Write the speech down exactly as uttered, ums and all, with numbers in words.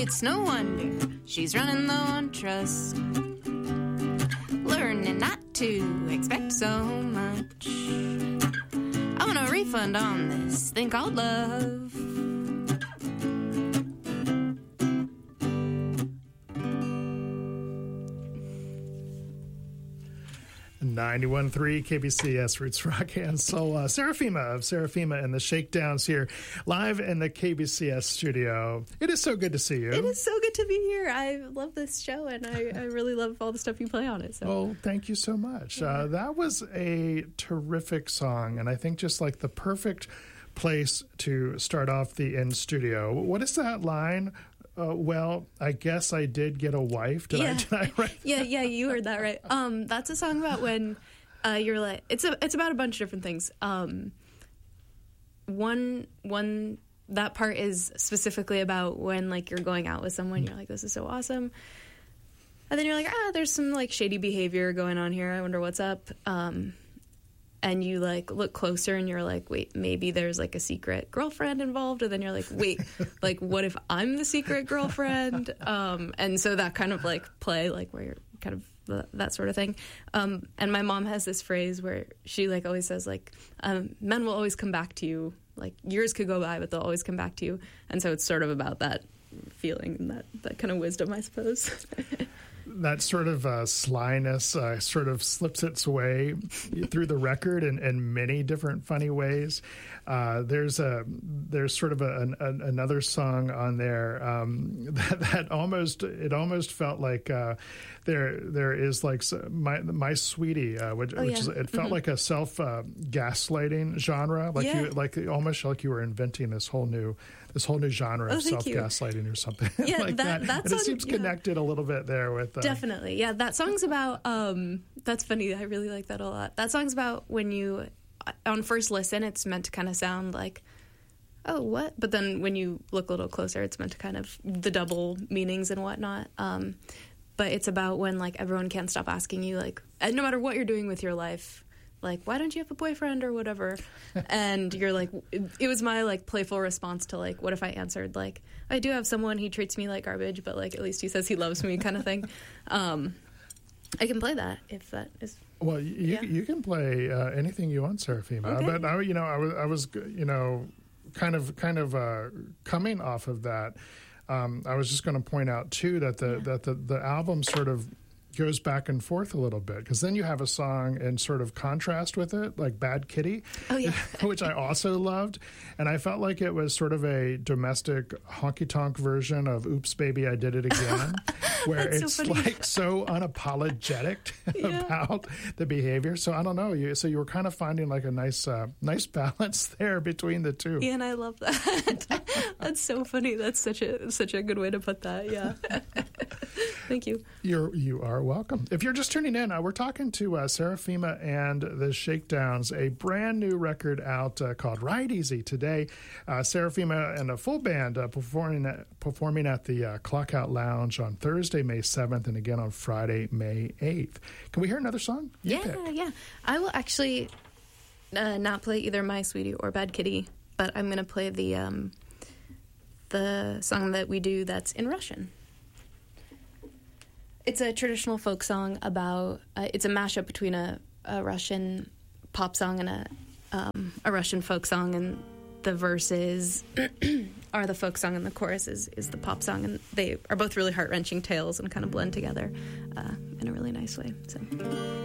It's no wonder she's running low on trust, learning not to expect so much. I want a refund on this thing called love. ninety-one point three K B C S Roots Rock and Soul. Uh, Seraphima of Seraphima and the Shakedowns here, live in the K B C S studio. It is so good to see you. It is so good to be here. I love this show, and I, I really love all the stuff you play on it. So. Oh, thank you so much. Yeah. Uh, that was a terrific song, and I think just like the perfect place to start off the in studio. What is that line? Uh, well, I guess I did get a wife. Did, yeah. I, did I write Yeah, yeah, you heard that right. Um, that's a song about when uh, you're like, it's a, it's about a bunch of different things. Um, one, one, that part is specifically about when like you're going out with someone, you're like, this is so awesome. And then you're like, ah, there's some like shady behavior going on here. I wonder what's up. Um, and you like look closer and you're like, wait, maybe there's like a secret girlfriend involved. And then you're like, wait, like what if I'm the secret girlfriend? Um, and so that kind of like play, like where you're kind of the, that sort of thing. Um, and my mom has this phrase where she like always says like, um, men will always come back to you. Like years could go by, but they'll always come back to you. And so it's sort of about that feeling and that, that kind of wisdom, I suppose. That sort of uh, slyness uh, sort of slips its way through the record in, in many different funny ways. Uh, there's a there's sort of a, an, another song on there um, that, that almost it almost felt like uh, there there is like my my sweetie, uh, which, oh, yeah. which is, it felt mm-hmm. like a self uh, gaslighting genre, like yeah. you like almost like you were inventing this whole new. This whole new genre oh, of self-gaslighting or something yeah, like that. that. that and song, it seems yeah. connected a little bit there with... Uh, Definitely. Yeah, that song's about... Um, that's funny. I really like that a lot. That song's about when you... On first listen, it's meant to kind of sound like, oh, what? But then when you look a little closer, it's meant to kind of... The double meanings and whatnot. Um, but it's about when, like, everyone can't stop asking you, like... And no matter what you're doing with your life... Like, why don't you have a boyfriend or whatever? And you're like, it, it was my, like, playful response to, like, what if I answered, like, I do have someone, he treats me like garbage, but, like, at least he says he loves me kind of thing. Um, I can play that if that is... Well, you yeah. you can play uh, anything you want, Seraphima. Okay. But, I, you know, I was, I was, you know, kind of, kind of uh, coming off of that, um, I was just going to point out, too, that the, yeah. that the, the album sort of goes back and forth a little bit, because then you have a song in sort of contrast with it, like Bad Kitty, oh, yeah. which I also loved. And I felt like it was sort of a domestic honky-tonk version of Oops, Baby, I Did It Again, where it's so like so unapologetic yeah. about the behavior. So I don't know. You, so you were kind of finding like a nice uh, nice balance there between the two. Yeah, and I love that. That's so funny. That's such a such a good way to put that. Yeah. Thank you. You're, you are welcome. If you're just tuning in, uh, we're talking to uh, Seraphima and the Shakedowns, a brand new record out uh, called Ride Easy today. Uh, Seraphima and a full band uh, performing at, performing at the uh, Clockout Lounge on Thursday, May seventh, and again on Friday, May eighth. Can we hear another song? You yeah, pick. yeah. I will actually uh, not play either My Sweetie or Bad Kitty, but I'm going to play the um, the song that we do that's in Russian. It's a traditional folk song about, uh, it's a mashup between a, a Russian pop song and a um, a Russian folk song, and the verses are the folk song and the chorus is, is the pop song, and they are both really heart-wrenching tales and kind of blend together uh, in a really nice way. So.